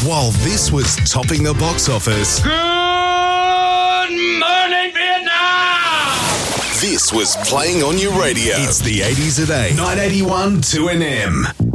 While this was topping the box office, Good morning, Vietnam! this was playing on your radio. It's the 80s at 8. 981 2NM.